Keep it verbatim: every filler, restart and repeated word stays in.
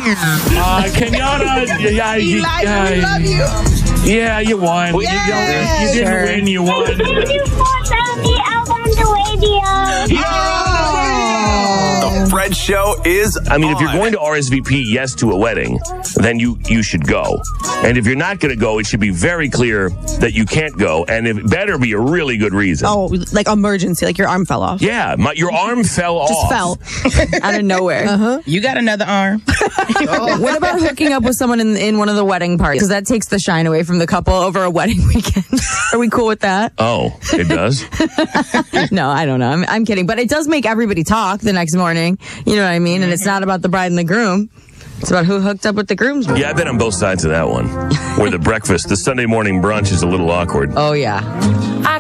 Uh, Kenyatta, yeah, you, Elijah, uh, we love you. yeah, you won. You, Yes. you, you didn't Sure. win, you won. Thank you for sending me out on the radio. The Fred Show is I mean, if you're on. going to R S V P yes to a wedding, then you, you should go. And if you're not going to go, it should be very clear that you can't go. And it better be a really good reason. Oh, like emergency, like your arm fell off. Yeah, my, your arm fell Just off. fell out of nowhere. Uh-huh. You got another arm. What about hooking up with someone in, in one of the wedding parties? Because that takes the shine away from the couple over a wedding weekend. Are we cool with that? Oh, it does? No, I don't know. I'm, I'm kidding. But it does make everybody talk the next morning. You know what I mean? And it's not about the bride and the groom. It's about who hooked up with the groom's. Yeah, I've been on both sides of that one. Where the breakfast, the Sunday morning brunch is a little awkward. Oh, yeah. I